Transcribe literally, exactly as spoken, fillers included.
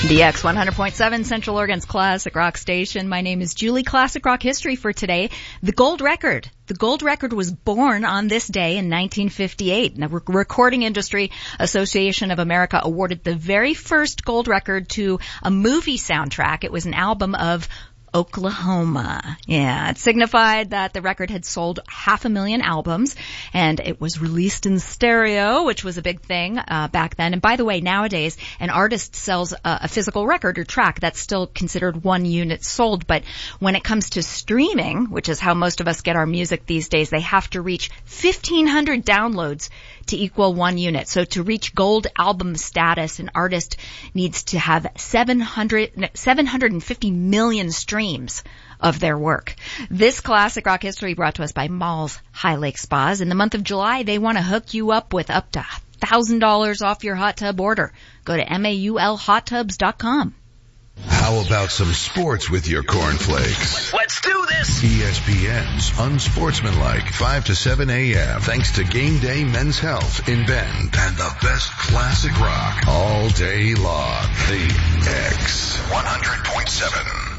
The X one hundred point seven, Central Oregon's classic rock station. My name is Julie. Classic rock history for today. The gold record. The gold record was born on this day in nineteen fifty-eight. The Recording Industry Association of America awarded the very first gold record to a movie soundtrack. It was an album of Oklahoma. Yeah, it signified that the record had sold half a million albums, and it was released in stereo, which was a big thing uh, back then. And by the way, nowadays, an artist sells a, a physical record or track, that's still considered one unit sold. But when it comes to streaming, which is how most of us get our music these days, they have to reach fifteen hundred downloads to equal one unit. So to reach gold album status, an artist needs to have seven hundred, seven hundred fifty million streams of their work. This classic rock history brought to us by Malls High Lake Spas. In the month of July, they want to hook you up with up to one thousand dollars off your hot tub order. Go to maul hot tubs dot com. How about some sports with your cornflakes? Let's do this! E S P N's Unsportsmanlike, five to seven a.m. Thanks to Game Day Men's Health in Bend and the best classic rock all day long. The X one hundred point seven.